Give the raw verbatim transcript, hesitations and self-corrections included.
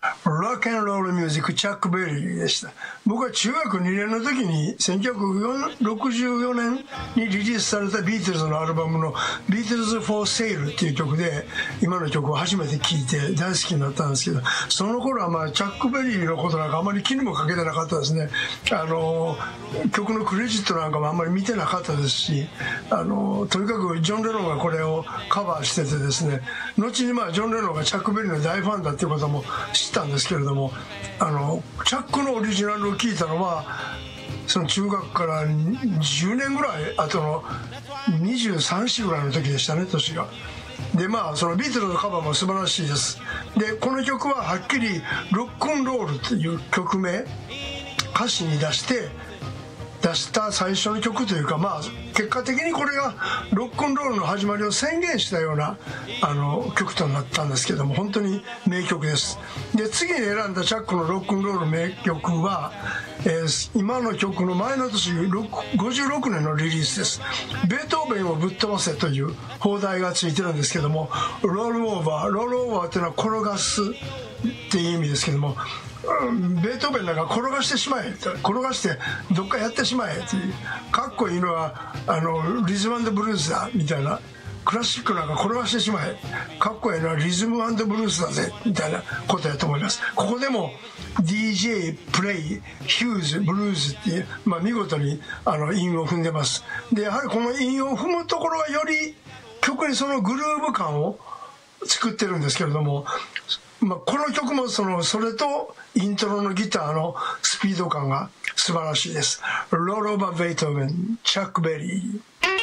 ロックンロールミュージック、チャック・ベリーでした。僕は中学にねんの時にせんきゅうひゃくろくじゅうよねんにリリースされたビートルズのアルバムの「ビートルズ・フォー・セール」っていう曲で今の曲を初めて聴いて大好きになったんですけど、その頃はまあチャック・ベリーのことなんかあまり気にもかけてなかったですね。あの曲のクレジットなんかもあんまり見てなかったですし、あのとにかくジョン・レノンがこれをカバーしててですね、後にまあジョン・レノンがチャック・ベリーの大ファンだっていうことも知ったんですけれども、あのチャックのオリジナルを聴いたのはその中学からじゅうねんぐらい後のにじゅうさん、よんぐらいの時でしたね、年が。でまあそのビートルズのカバーも素晴らしいです。でこの曲ははっきりロックンロールという曲名歌詞に出して出した最初の曲というか、まあ結果的にこれがロックンロールの始まりを宣言したようなあの曲となったんですけども、本当に名曲です。で次に選んだチャックのロックンロール名曲は、えー、今の曲の前の年ごじゅうろくねんのリリースです。ベートーベンをぶっ飛ばせという邦題がついてるんですけども、ロールオーバーロールオーバーというのは転がすっていう意味ですけども、ベートーベンなんか転がしてしまえ、転がしてどっかやってしまえっていう、かっこいいのはあのリズム&ブルースだみたいな、クラシックなんか転がしてしまえ、かっこいいのはリズム&ブルースだぜみたいなことやと思います。ここでも ディージェー、プレイ、ヒューズ、ブルーズっていう、まあ、見事にあの韻を踏んでます。でやはりこの韻を踏むところがより曲にそのグルーヴ感を作ってるんですけれども、まあ、この曲もそのそれとイントロのギターのスピード感が素晴らしいです。ロールオーバーベートーベン、チャック・ベリー。